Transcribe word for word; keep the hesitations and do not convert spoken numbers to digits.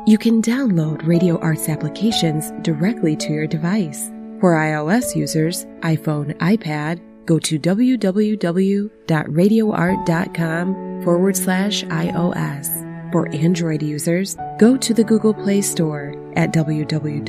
You can download Radio Art's applications directly to your device. For iOS users, iPhone, iPad, go to www.radioart.com forward slash iOS. For Android users, go to the Google Play Store at www.